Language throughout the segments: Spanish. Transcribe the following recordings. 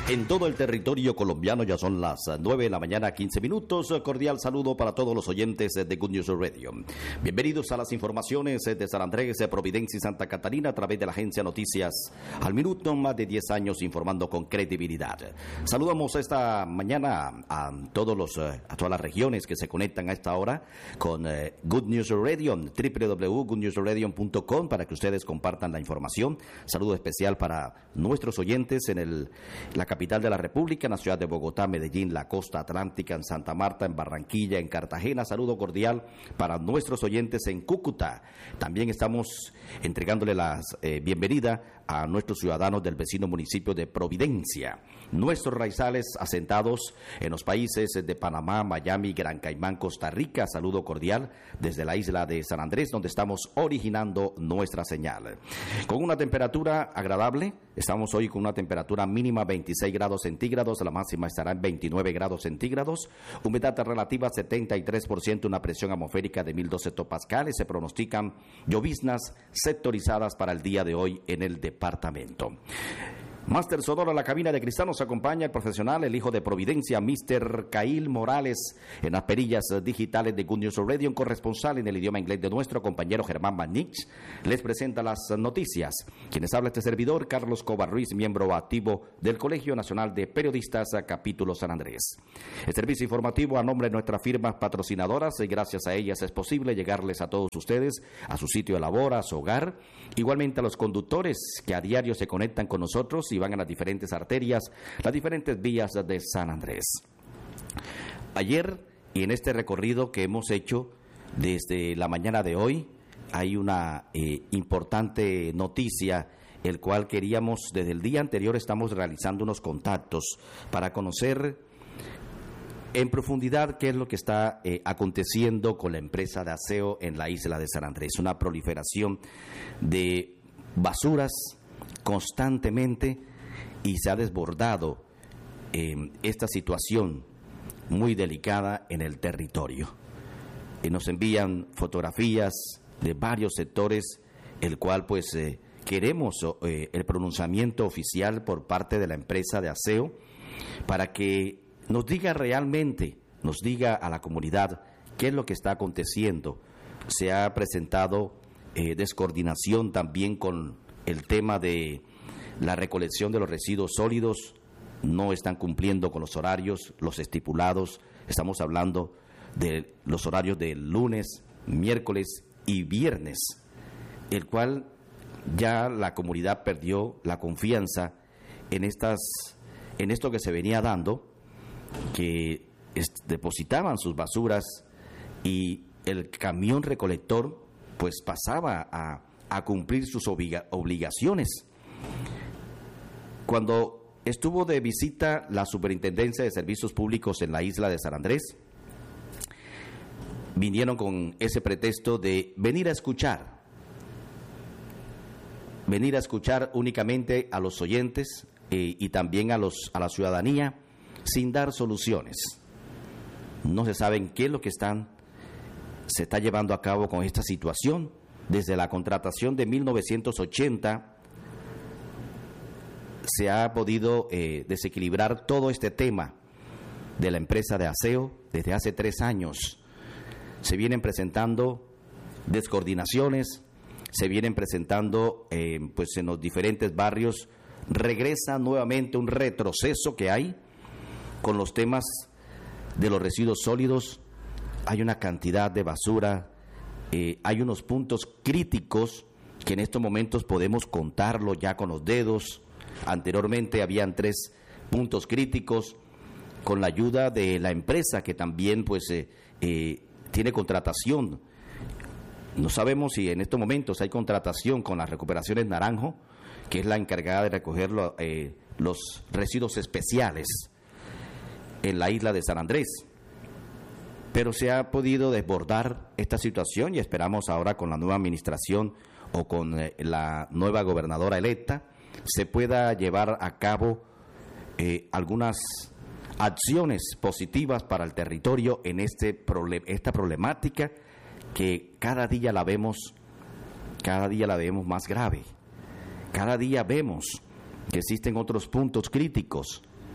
En todo el territorio colombiano ya son las 9 de la mañana, 15 minutos. Cordial saludo para todos los oyentes de Good News Radio. Bienvenidos a las informaciones de San Andrés, Providencia y Santa Catarina a través de la agencia Noticias Al Minuto, más de 10 años informando con credibilidad. Saludamos esta mañana a todas las regiones que se conectan a esta hora con Good News Radio, www.goodnewsradio.com, para que ustedes compartan la información. Saludo especial para nuestros oyentes en la capital de la República, en la ciudad de Bogotá, Medellín, la costa atlántica, en Santa Marta, en Barranquilla, en Cartagena. Saludo cordial para nuestros oyentes en Cúcuta. También estamos entregándole la bienvenida a nuestros ciudadanos del vecino municipio de Providencia. Nuestros raizales asentados en los países de Panamá, Miami, Gran Caimán, Costa Rica. Saludo cordial desde la isla de San Andrés, donde estamos originando nuestra señal. Con una temperatura agradable, estamos hoy con una temperatura mínima 26 grados centígrados, la máxima estará en 29 grados centígrados, humedad relativa 73%, una presión atmosférica de 1012 hectopascales. Se pronostican lloviznas sectorizadas para el día de hoy en el departamento. Máster Sonoro, la cabina de cristal, nos acompaña el profesional, el hijo de Providencia, Mr. Cail Morales, en las perillas digitales de Good News Radio, un corresponsal en el idioma inglés de nuestro compañero Germán Manich. Les presenta las noticias. Quienes habla este servidor, Carlos Cobar Ruiz, miembro activo del Colegio Nacional de Periodistas, capítulo San Andrés. El servicio informativo a nombre de nuestras firmas patrocinadoras, y gracias a ellas es posible llegarles a todos ustedes, a su sitio de labor, a su hogar. Igualmente a los conductores que a diario se conectan con nosotros y van a las diferentes arterias, las diferentes vías de San Andrés. Ayer, y en este recorrido que hemos hecho desde la mañana de hoy, hay una importante noticia, el cual queríamos, desde el día anterior estamos realizando unos contactos para conocer en profundidad qué es lo que está aconteciendo con la empresa de aseo en la isla de San Andrés. Una proliferación de basuras constantemente, y se ha desbordado esta situación muy delicada en el territorio. Y nos envían fotografías de varios sectores, el cual pues queremos el pronunciamiento oficial por parte de la empresa de aseo para que nos diga realmente, nos diga a la comunidad qué es lo que está aconteciendo. Se ha presentado descoordinación también con el tema de la recolección de los residuos sólidos. No están cumpliendo con los horarios, los estipulados. Estamos hablando de los horarios del lunes, miércoles y viernes, el cual ya la comunidad perdió la confianza en esto que se venía dando, que depositaban sus basuras y el camión recolector pues pasaba a cumplir sus obligaciones. Cuando estuvo de visita la Superintendencia de Servicios Públicos en la isla de San Andrés, vinieron con ese pretexto de venir a escuchar únicamente a los oyentes y también a la ciudadanía, sin dar soluciones. No se saben qué es lo que se está llevando a cabo con esta situación. Desde la contratación de 1980 se ha podido desequilibrar todo este tema de la empresa de aseo. Desde hace 3 años se vienen presentando descoordinaciones, se vienen presentando pues en los diferentes barrios. Regresa nuevamente un retroceso que hay con los temas de los residuos sólidos. Hay una cantidad de basura, hay unos puntos críticos que en estos momentos podemos contarlo ya con los dedos. Anteriormente habían 3 puntos críticos, con la ayuda de la empresa que también pues tiene contratación. No sabemos si en estos momentos hay contratación con las Recuperaciones Naranjo, que es la encargada de recoger los residuos especiales en la isla de San Andrés. Pero se ha podido desbordar esta situación y esperamos ahora con la nueva administración o con la nueva gobernadora electa se pueda llevar a cabo algunas acciones positivas para el territorio en esta problemática que cada día la vemos más grave. Cada día vemos que existen otros puntos críticos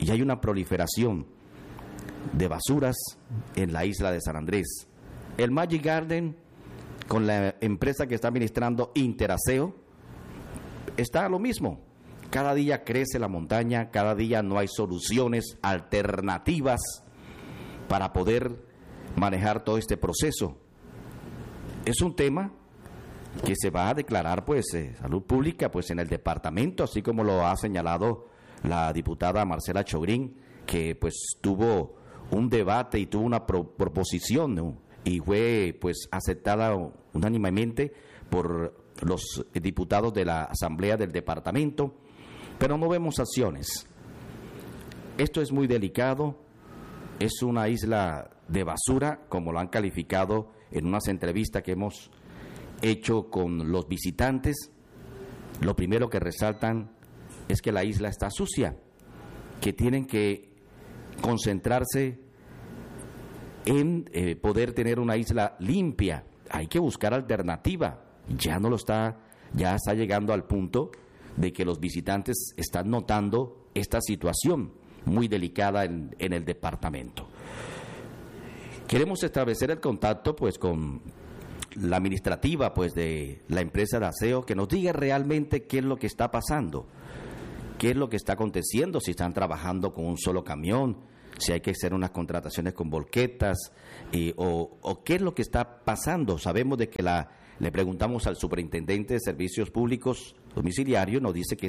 y hay una proliferación de basuras en la isla de San Andrés. El Magic Garden, con la empresa que está administrando Interaseo, está lo mismo. Cada día crece la montaña, cada día no hay soluciones alternativas para poder manejar todo este proceso. Es un tema que se va a declarar salud pública en el departamento, así como lo ha señalado la diputada Marcela Chogrín, que tuvo un debate y tuvo una proposición, ¿no? Y fue aceptada unánimemente por los diputados de la Asamblea del departamento, pero no vemos acciones. Esto es muy delicado, es una isla de basura, como lo han calificado en unas entrevistas que hemos hecho con los visitantes. Lo primero que resaltan es que la isla está sucia, que tienen que concentrarse en poder tener una isla limpia. Hay que buscar alternativa. Ya está llegando al punto de que los visitantes están notando esta situación muy delicada en el departamento. Queremos establecer el contacto con la administrativa de la empresa de aseo, que nos diga realmente qué es lo que está pasando, qué es lo que está aconteciendo, si están trabajando con un solo camión, si hay que hacer unas contrataciones con volquetas, o qué es lo que está pasando. Sabemos de que le preguntamos al superintendente de servicios públicos domiciliarios, nos dice que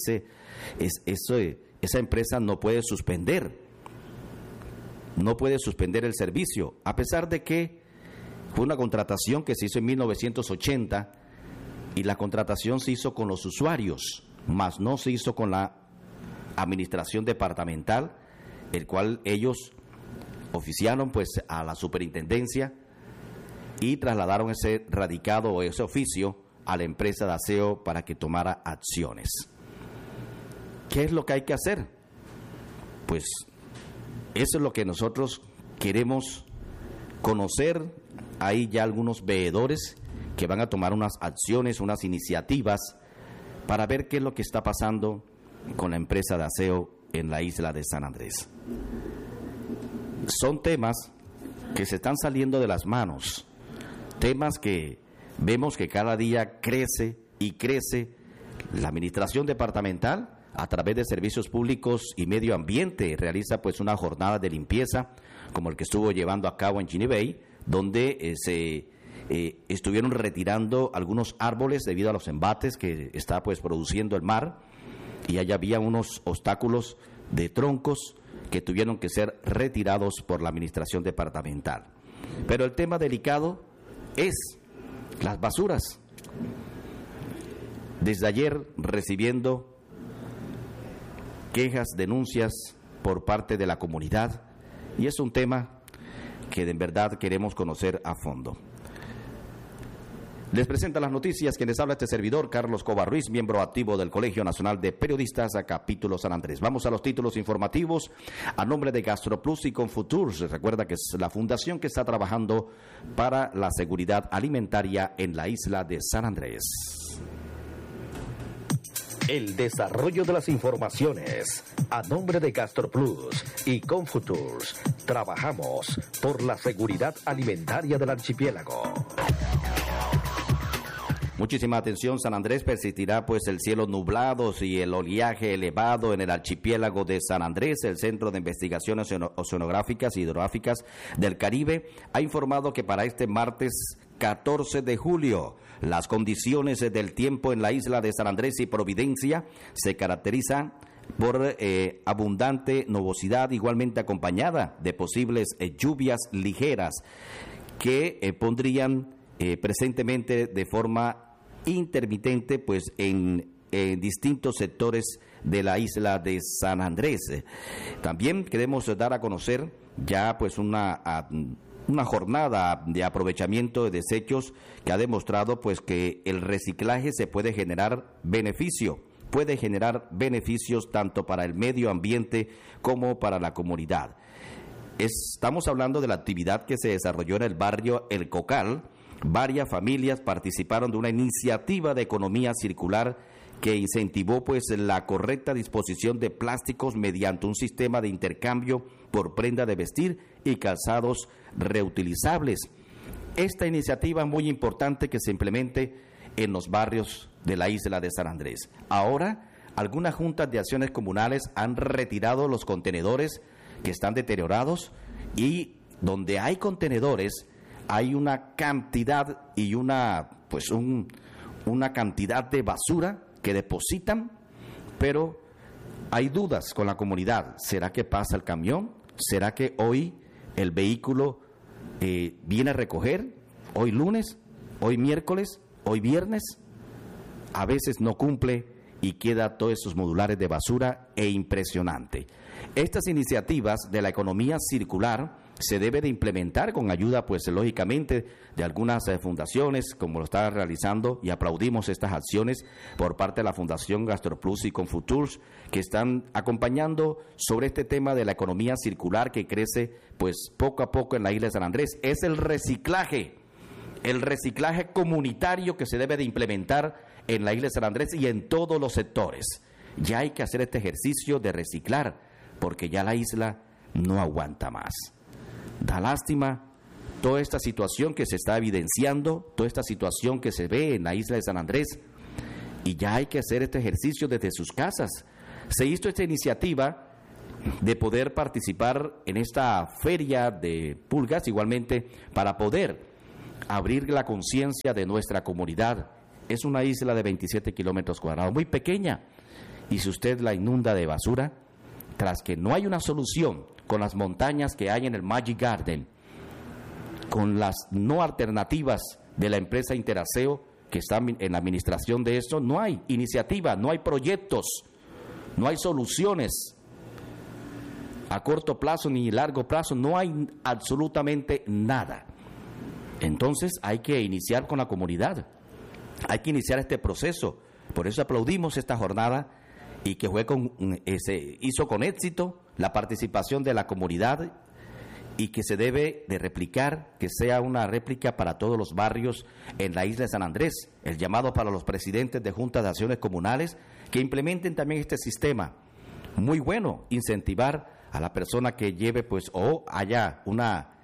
esa empresa no puede suspender el servicio, a pesar de que fue una contratación que se hizo en 1980 y la contratación se hizo con los usuarios, más no se hizo con la administración departamental, el cual ellos oficiaron a la superintendencia y trasladaron ese radicado o ese oficio a la empresa de aseo para que tomara acciones. ¿Qué es lo que hay que hacer? Eso es lo que nosotros queremos conocer. Hay ya algunos veedores que van a tomar unas acciones, unas iniciativas para ver qué es lo que está pasando con la empresa de aseo en la isla de San Andrés. Son temas que se están saliendo de las manos, temas que vemos que cada día crece y crece. La administración departamental, a través de servicios públicos y medio ambiente, realiza una jornada de limpieza, como el que estuvo llevando a cabo en Chini Bay, donde se estuvieron retirando algunos árboles debido a los embates que está produciendo el mar, y allá había unos obstáculos de troncos que tuvieron que ser retirados por la administración departamental. Pero el tema delicado es las basuras. Desde ayer recibiendo quejas, denuncias por parte de la comunidad, y es un tema que de verdad queremos conocer a fondo. Les presenta las noticias quienes habla este servidor, Carlos Covarruiz, miembro activo del Colegio Nacional de Periodistas a Capítulo San Andrés. Vamos a los títulos informativos a nombre de GastroPlus y Confuturs. Recuerda que es la fundación que está trabajando para la seguridad alimentaria en la isla de San Andrés. El desarrollo de las informaciones a nombre de GastroPlus y Confuturs. Trabajamos por la seguridad alimentaria del archipiélago. Muchísima atención, San Andrés persistirá el cielo nublado y el oleaje elevado en el archipiélago de San Andrés. El Centro de Investigaciones Oceanográficas y Hidrográficas del Caribe ha informado que para este martes 14 de julio las condiciones del tiempo en la isla de San Andrés y Providencia se caracterizan por abundante nubosidad, igualmente acompañada de posibles lluvias ligeras que pondrían presentemente de forma intermitente en distintos sectores de la isla de San Andrés. También queremos dar a conocer ya una jornada de aprovechamiento de desechos que ha demostrado que el reciclaje se puede generar beneficios tanto para el medio ambiente como para la comunidad. Estamos hablando de la actividad que se desarrolló en el barrio El Cocal. Varias familias participaron de una iniciativa de economía circular que incentivó pues la correcta disposición de plásticos mediante un sistema de intercambio por prenda de vestir y calzados reutilizables. Esta iniciativa es muy importante que se implemente en los barrios de la isla de San Andrés. Ahora, algunas juntas de acciones comunales han retirado los contenedores que están deteriorados, y donde hay contenedores hay una cantidad y una cantidad de basura que depositan, pero hay dudas con la comunidad. ¿Será que pasa el camión? ¿Será que hoy el vehículo viene a recoger? ¿Hoy lunes? ¿Hoy miércoles? ¿Hoy viernes? A veces no cumple y queda todos esos modulares de basura impresionante. Estas iniciativas de la economía circular se debe de implementar con ayuda, pues lógicamente, de algunas fundaciones, como lo está realizando, y aplaudimos estas acciones por parte de la Fundación GastroPlus y Confuturs, que están acompañando sobre este tema de la economía circular que crece pues poco a poco en la isla de San Andrés. Es el reciclaje comunitario que se debe de implementar en la isla de San Andrés y en todos los sectores. Ya hay que hacer este ejercicio de reciclar, porque ya la isla no aguanta más. Da lástima toda esta situación que se está evidenciando, toda esta situación que se ve en la isla de San Andrés, y ya hay que hacer este ejercicio desde sus casas. Se hizo esta iniciativa de poder participar en esta feria de pulgas, igualmente para poder abrir la conciencia de nuestra comunidad. Es una isla de 27 kilómetros cuadrados, muy pequeña, y si usted la inunda de basura, tras que no hay una solución con las montañas que hay en el Magic Garden, con las no alternativas de la empresa Interaseo que está en la administración de esto, no hay iniciativa, no hay proyectos, no hay soluciones a corto plazo ni largo plazo, no hay absolutamente nada. Entonces hay que iniciar con la comunidad, hay que iniciar este proceso. Por eso aplaudimos esta jornada y que se hizo con éxito la participación de la comunidad, y que se debe de replicar, que sea una réplica para todos los barrios en la isla de San Andrés. El llamado para los presidentes de juntas de acciones comunales que implementen también este sistema. Muy bueno incentivar a la persona que lleve o haya un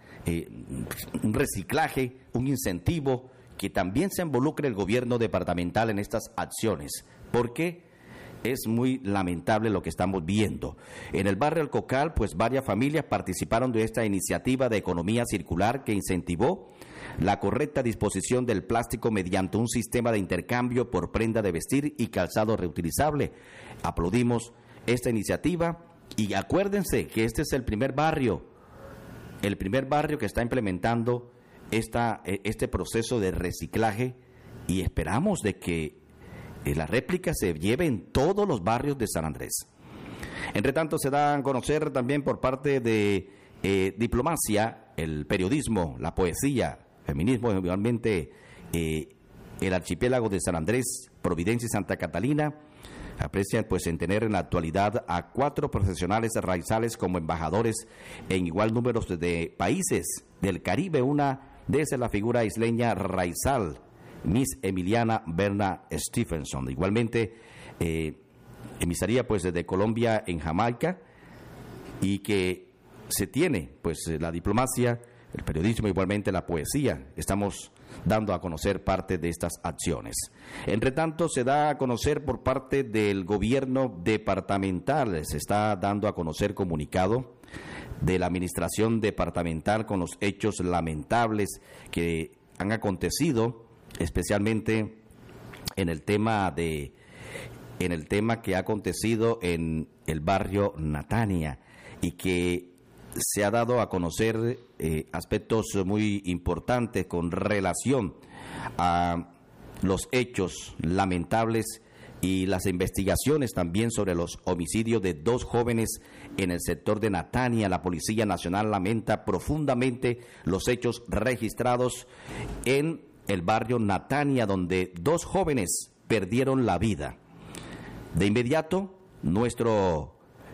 reciclaje, un incentivo, que también se involucre el gobierno departamental en estas acciones, porque es muy lamentable lo que estamos viendo. En el barrio El Cocal, pues varias familias participaron de esta iniciativa de economía circular que incentivó la correcta disposición del plástico mediante un sistema de intercambio por prenda de vestir y calzado reutilizable. Aplaudimos esta iniciativa, y acuérdense que este es el primer barrio que está implementando este proceso de reciclaje, y esperamos de que la réplica se lleve en todos los barrios de San Andrés. Entre tanto, se da a conocer también por parte de diplomacia, el periodismo, la poesía, feminismo, igualmente el archipiélago de San Andrés, Providencia y Santa Catalina aprecian pues en tener en la actualidad a 4 profesionales raizales como embajadores en igual número de países del Caribe. Una de esas es la figura isleña raizal, Miss Emiliana Berna Stephenson. Igualmente, emisaría pues desde Colombia en Jamaica, y que se tiene pues la diplomacia, el periodismo, igualmente la poesía. Estamos dando a conocer parte de estas acciones. Entre tanto, se da a conocer por parte del gobierno departamental, se está dando a conocer comunicado de la administración departamental con los hechos lamentables que han acontecido, especialmente en el tema que ha acontecido en el barrio Natania, y que se ha dado a conocer aspectos muy importantes con relación a los hechos lamentables y las investigaciones también sobre los homicidios de 2 jóvenes en el sector de Natania. La Policía Nacional lamenta profundamente los hechos registrados en el barrio Natania, donde 2 jóvenes perdieron la vida. De inmediato, nuestros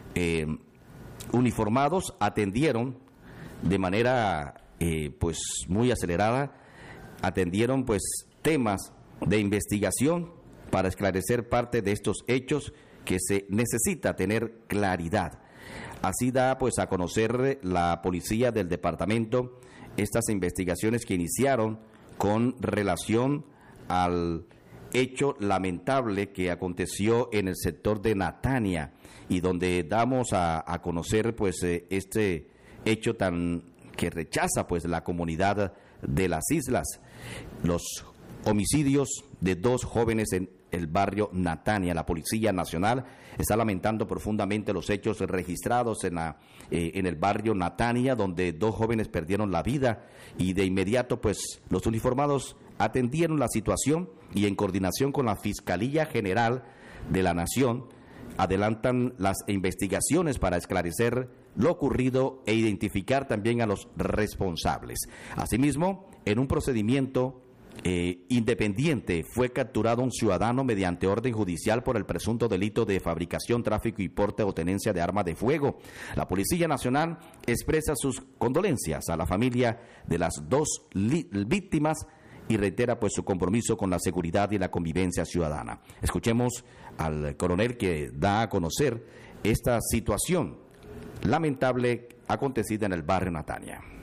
uniformados atendieron de manera pues muy acelerada, atendieron pues temas de investigación para esclarecer parte de estos hechos que se necesita tener claridad. Así da pues a conocer la policía del departamento estas investigaciones que iniciaron con relación al hecho lamentable que aconteció en el sector de Natania, y donde damos a conocer pues este hecho tan que rechaza pues la comunidad de las islas, los homicidios de 2 jóvenes en el barrio Natania. La Policía Nacional está lamentando profundamente los hechos registrados en el barrio Natania, donde 2 jóvenes perdieron la vida, y de inmediato pues los uniformados atendieron la situación y en coordinación con la Fiscalía General de la Nación adelantan las investigaciones para esclarecer lo ocurrido e identificar también a los responsables. Asimismo, en un procedimiento independiente fue capturado un ciudadano mediante orden judicial por el presunto delito de fabricación, tráfico y porte o tenencia de arma de fuego. La Policía Nacional expresa sus condolencias a la familia de las 2 víctimas y reitera pues su compromiso con la seguridad y la convivencia ciudadana. Escuchemos al coronel que da a conocer esta situación lamentable acontecida en el barrio Natania.